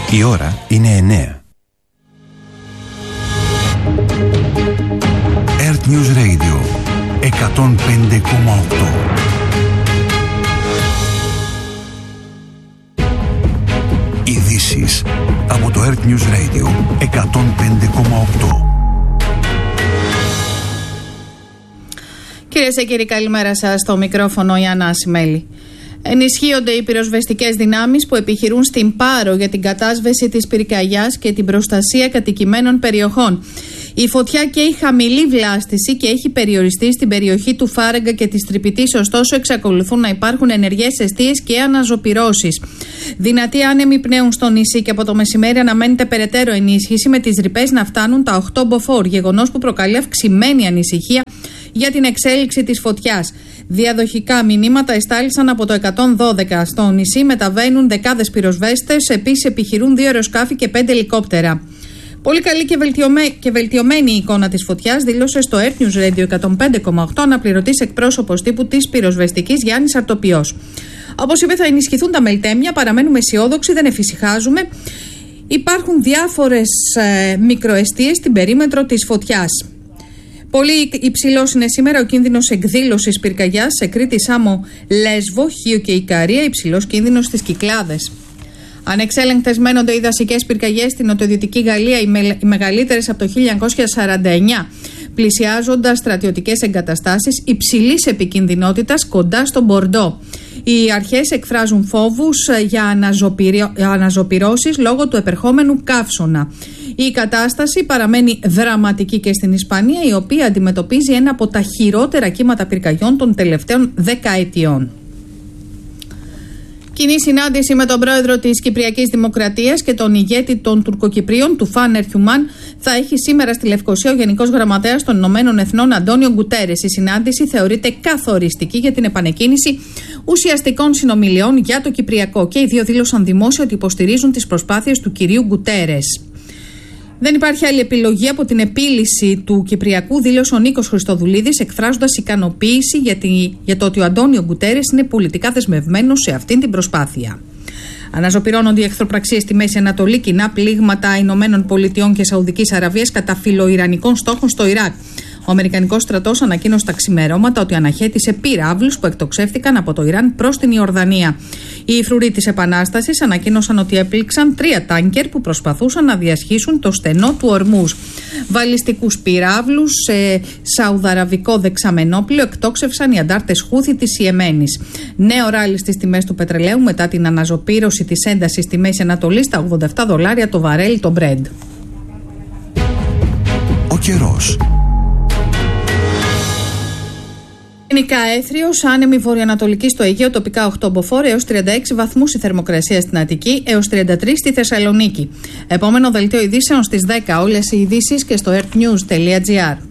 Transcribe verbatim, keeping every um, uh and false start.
Η ώρα είναι εννέα. Earth News Radio εκατόν πέντε κόμμα οκτώ. Ειδήσεις από το Earth News Radio εκατόν πέντε κόμμα οκτώ. Κυρίες και κύριοι, καλημέρα σας. Στο μικρόφωνο η Άννα Ασημέλη. Ενισχύονται οι πυροσβεστικές δυνάμεις που επιχειρούν στην Πάρο για την κατάσβεση της πυρκαγιάς και την προστασία κατοικημένων περιοχών. Η φωτιά καίει χαμηλή βλάστηση και έχει περιοριστεί στην περιοχή του Φάραγγα και της Τρυπητής, ωστόσο εξακολουθούν να υπάρχουν ενεργές εστίες και αναζωπυρώσεις. Δυνατοί άνεμοι πνέουν στο νησί και από το μεσημέρι αναμένεται περαιτέρω ενίσχυση, με τις ρηπές να φτάνουν τα οκτώ μποφόρ, γεγονός που προκαλεί αυξημένη ανησυχία για την εξέλιξη της φωτιάς. Διαδοχικά μηνύματα εστάλησαν από το εκατόν δώδεκα. Στο νησί μεταβαίνουν δεκάδες πυροσβέστες, επίσης επιχειρούν δύο αεροσκάφη και πέντε ελικόπτερα. Πολύ καλή και, βελτιωμέ... και βελτιωμένη η εικόνα της φωτιάς, δήλωσε στο Earth News Radio εκατόν πέντε κόμμα οκτώ αναπληρωτής εκπρόσωπος τύπου της πυροσβεστικής Γιάννης Αρτοπιός. Όπως είπε, θα ενισχυθούν τα μελτέμια, παραμένουμε αισιόδοξοι, δεν εφησυχάζουμε. Υπάρχουν διάφορες ε, μικροεστίες στην περίμετρο της φωτιάς. Πολύ υψηλός είναι σήμερα ο κίνδυνος εκδήλωσης πυρκαγιάς σε Κρήτη, Σάμο, Λέσβο, Χίο και Ικαρία, υψηλός κίνδυνος στις Κυκλάδες. Ανεξέλεγκτες μένονται οι δασικές πυρκαγιές στην νοτιοδυτική Γαλλία, οι, με, οι μεγαλύτερες από το χίλια εννιακόσια σαράντα εννιά, πλησιάζοντας στρατιωτικές εγκαταστάσεις υψηλής επικινδυνότητας κοντά στο Μπορντό. Οι αρχές εκφράζουν φόβους για αναζωπυρι... αναζωπυρώσεις λόγω του επερχόμενου καύσωνα. Η κατάσταση παραμένει δραματική και στην Ισπανία, η οποία αντιμετωπίζει ένα από τα χειρότερα κύματα πυρκαγιών των τελευταίων δεκαετιών. Κοινή συνάντηση με τον πρόεδρο της Κυπριακής Δημοκρατίας και τον ηγέτη των Τουρκοκυπρίων, του Φαν Ερχιουμάν, θα έχει σήμερα στη Λευκοσία ο Γενικός Γραμματέας των Ηνωμένων Εθνών Αντώνιο Γκουτέρες. Η συνάντηση θεωρείται καθοριστική για την επανεκκίνηση ουσιαστικών συνομιλιών για το Κυπριακό και οι δύο δήλωσαν δημόσια ότι υποστηρίζουν τις προσπάθειες του κυρίου Γκουτέρες. Δεν υπάρχει άλλη επιλογή από την επίλυση του Κυπριακού, δήλωσε ο Νίκος Χριστοδουλίδης, εκφράζοντας ικανοποίηση για, τη, για το ότι ο Αντώνιο Γκουτέρες είναι πολιτικά δεσμευμένος σε αυτήν την προσπάθεια. Αναζωπυρώνονται οι εχθροπραξίες στη Μέση Ανατολή, κοινά πλήγματα Ηνωμένων Πολιτειών και Σαουδικής Αραβίας κατά φιλοϊρανικών στόχων στο Ιράκ. Ο Αμερικανικός στρατός ανακοίνωσε τα ξημερώματα ότι αναχέτησε πυράβλους που εκτοξεύτηκαν από το Ιράν προς την Ιορδανία. Οι φρουροί της Επανάστασης ανακοίνωσαν ότι έπληξαν τρία τάνκερ που προσπαθούσαν να διασχίσουν το στενό του Ορμούζ. Βαλιστικούς πυράβλους σε σαουδαραβικό δεξαμενόπλαιο εκτόξευσαν οι αντάρτες Χούθη της Ιεμένης. Νέο ράλι στις τιμές του πετρελαίου μετά την αναζωπήρωση της έντασης στη Μέση Ανατολή στα ογδόντα επτά δολάρια το βαρέλι το Brent. Ο καιρός. Γενικά έθριος, άνεμη βορειοανατολική στο Αιγαίο, τοπικά οκτώ μποφόρ έως τριάντα έξι βαθμούς η θερμοκρασία στην Αττική, έως τριάντα τρία στη Θεσσαλονίκη. Επόμενο δελτίο ειδήσεων στις δέκα. Όλες οι ειδήσεις και στο earthnews τελεία gr.